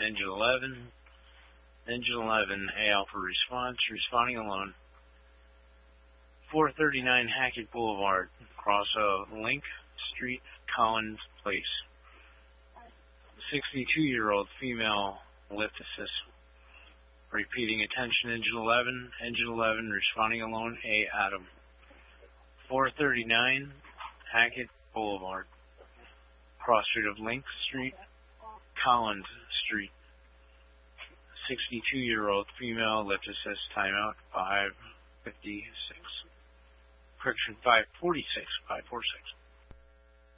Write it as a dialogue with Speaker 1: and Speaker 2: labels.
Speaker 1: Engine 11. Engine 11, A Alpha response, responding alone. 439 Hackett Boulevard, across Link Street, Collins Place. 62-year-old female lift assist. Repeating, attention, Engine 11. Engine 11, responding alone, A Adam. 439 Hackett Boulevard, cross street of Link Street, Collins Street. 62-year-old female lift assist, timeout 5:56. Correction, 5:46.